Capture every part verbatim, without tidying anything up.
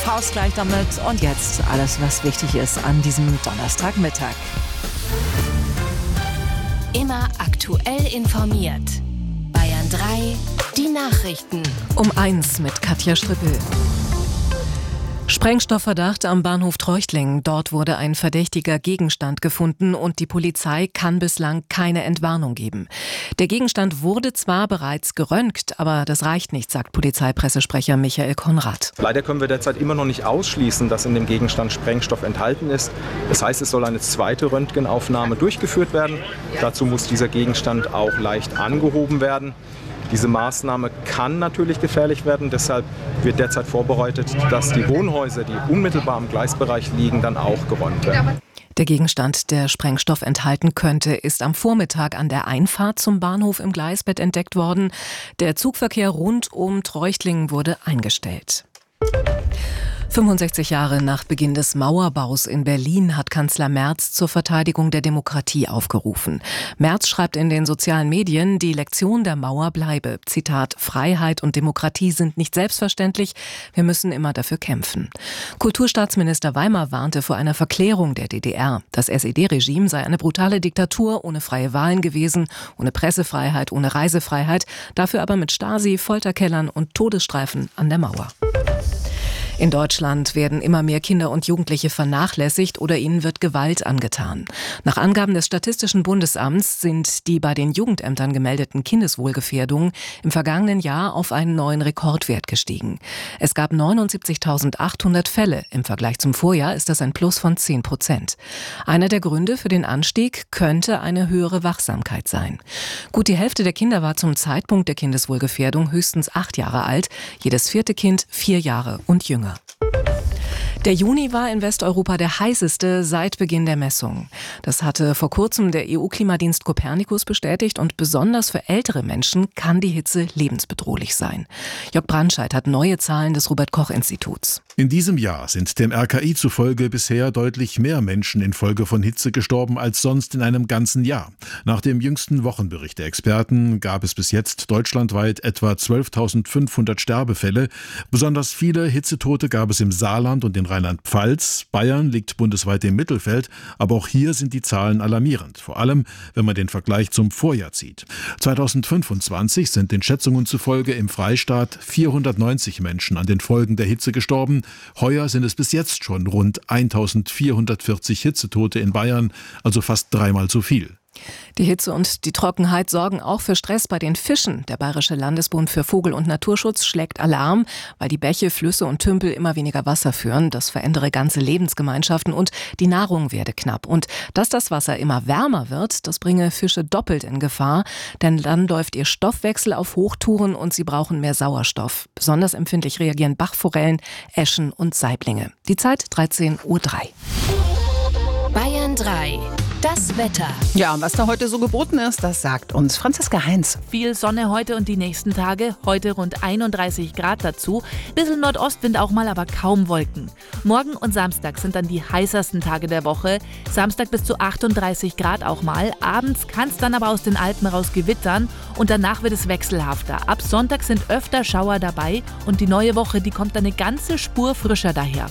Faust gleich damit. Und jetzt alles, was wichtig ist an diesem Donnerstagmittag. Immer aktuell informiert. Bayern drei, die Nachrichten. Um eins mit Katja Strippel. Sprengstoffverdacht am Bahnhof Treuchtlingen. Dort wurde ein verdächtiger Gegenstand gefunden und die Polizei kann bislang keine Entwarnung geben. Der Gegenstand wurde zwar bereits geröntgt, aber das reicht nicht, sagt Polizeipressesprecher Michael Konrad. Leider können wir derzeit immer noch nicht ausschließen, dass in dem Gegenstand Sprengstoff enthalten ist. Das heißt, es soll eine zweite Röntgenaufnahme durchgeführt werden. Dazu muss dieser Gegenstand auch leicht angehoben werden. Diese Maßnahme kann natürlich gefährlich werden, deshalb wird derzeit vorbereitet, dass die Wohnhäuser, die unmittelbar im Gleisbereich liegen, dann auch geräumt werden. Der Gegenstand, der Sprengstoff enthalten könnte, ist am Vormittag an der Einfahrt zum Bahnhof im Gleisbett entdeckt worden. Der Zugverkehr rund um Treuchtlingen wurde eingestellt. fünfundsechzig Jahre nach Beginn des Mauerbaus in Berlin hat Kanzler Merz zur Verteidigung der Demokratie aufgerufen. Merz schreibt in den sozialen Medien, die Lektion der Mauer bleibe. Zitat: Freiheit und Demokratie sind nicht selbstverständlich. Wir müssen immer dafür kämpfen. Kulturstaatsminister Weimar warnte vor einer Verklärung der D D R. Das S E D-Regime sei eine brutale Diktatur ohne freie Wahlen gewesen, ohne Pressefreiheit, ohne Reisefreiheit, dafür aber mit Stasi, Folterkellern und Todesstreifen an der Mauer. In Deutschland werden immer mehr Kinder und Jugendliche vernachlässigt oder ihnen wird Gewalt angetan. Nach Angaben des Statistischen Bundesamts sind die bei den Jugendämtern gemeldeten Kindeswohlgefährdungen im vergangenen Jahr auf einen neuen Rekordwert gestiegen. Es gab neunundsiebzigtausendachthundert Fälle. Im Vergleich zum Vorjahr ist das ein Plus von zehn Prozent. Einer der Gründe für den Anstieg könnte eine höhere Wachsamkeit sein. Gut die Hälfte der Kinder war zum Zeitpunkt der Kindeswohlgefährdung höchstens acht Jahre alt, jedes vierte Kind vier Jahre und jünger. Der Juni war in Westeuropa der heißeste seit Beginn der Messung. Das hatte vor kurzem der E U-Klimadienst Copernicus bestätigt und besonders für ältere Menschen kann die Hitze lebensbedrohlich sein. Jörg Brandscheid hat neue Zahlen des Robert-Koch-Instituts. In diesem Jahr sind dem R K I zufolge bisher deutlich mehr Menschen infolge von Hitze gestorben als sonst in einem ganzen Jahr. Nach dem jüngsten Wochenbericht der Experten gab es bis jetzt deutschlandweit etwa zwölftausendfünfhundert Sterbefälle. Besonders viele Hitzetote gab es im Saarland und in Rheinland-Pfalz. Bayern liegt bundesweit im Mittelfeld, aber auch hier sind die Zahlen alarmierend, vor allem wenn man den Vergleich zum Vorjahr zieht. zweitausendfünfundzwanzig sind den Schätzungen zufolge im Freistaat vierhundertneunzig Menschen an den Folgen der Hitze gestorben. Heuer sind es bis jetzt schon rund eintausendvierhundertvierzig Hitzetote in Bayern, also fast dreimal so viel. Die Hitze und die Trockenheit sorgen auch für Stress bei den Fischen. Der Bayerische Landesbund für Vogel- und Naturschutz schlägt Alarm, weil die Bäche, Flüsse und Tümpel immer weniger Wasser führen. Das verändere ganze Lebensgemeinschaften und die Nahrung werde knapp. Und dass das Wasser immer wärmer wird, das bringe Fische doppelt in Gefahr. Denn dann läuft ihr Stoffwechsel auf Hochtouren und sie brauchen mehr Sauerstoff. Besonders empfindlich reagieren Bachforellen, Äschen und Saiblinge. Die Zeit dreizehn Uhr drei. Bayern drei. Das Wetter. Ja, und was da heute so geboten ist, das sagt uns Franziska Heinz. Viel Sonne heute und die nächsten Tage. Heute rund einunddreißig Grad dazu. Bisschen Nordostwind auch mal, aber kaum Wolken. Morgen und Samstag sind dann die heißesten Tage der Woche. Samstag bis zu achtunddreißig Grad auch mal. Abends kann es dann aber aus den Alpen raus gewittern. Und danach wird es wechselhafter. Ab Sonntag sind öfter Schauer dabei. Und die neue Woche, die kommt eine ganze Spur frischer daher.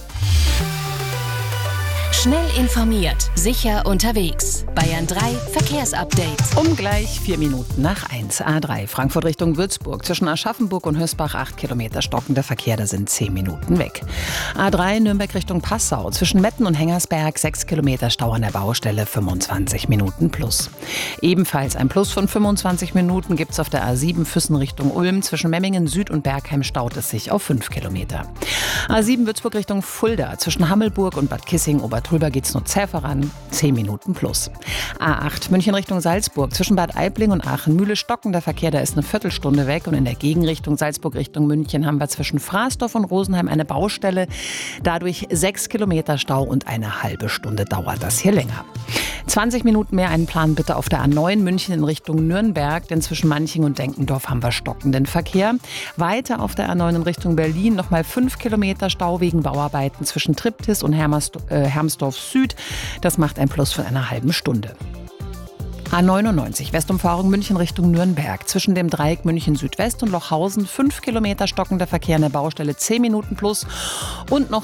Schnell informiert, sicher unterwegs. Bayern drei Verkehrsupdate. Um gleich vier Minuten nach eins. A drei Frankfurt Richtung Würzburg. Zwischen Aschaffenburg und Hösbach acht Kilometer stockender Verkehr, da sind zehn Minuten weg. A drei Nürnberg Richtung Passau. Zwischen Metten und Hengersberg sechs Kilometer Stau an der Baustelle, fünfundzwanzig Minuten plus. Ebenfalls ein Plus von fünfundzwanzig Minuten gibt es auf der A sieben Füssen Richtung Ulm. Zwischen Memmingen Süd und Bergheim staut es sich auf fünf Kilometer. A sieben Würzburg Richtung Fulda. Zwischen Hammelburg und Bad Kissing-Obertrüber geht's nur zäh voran, zehn Minuten plus. A acht München Richtung Salzburg. Zwischen Bad Aibling und Aachen-Mühle stockender Verkehr, da ist eine Viertelstunde weg. Und in der Gegenrichtung Salzburg Richtung München haben wir zwischen Fraßdorf und Rosenheim eine Baustelle. Dadurch sechs Kilometer Stau und eine halbe Stunde dauert das hier länger. zwanzig Minuten mehr einen Plan bitte auf der A neun München in Richtung Nürnberg, denn zwischen Manching und Denkendorf haben wir stockenden Verkehr. Weiter auf der A neun in Richtung Berlin nochmal fünf Kilometer Stau wegen Bauarbeiten zwischen Triptis und Hermersdorf, äh, Hermsdorf Süd. Das macht ein Plus von einer halben Stunde. A neunundneunzig Westumfahrung München Richtung Nürnberg. Zwischen dem Dreieck München Südwest und Lochhausen fünf Kilometer stockender Verkehr an der Baustelle, zehn Minuten plus. Und noch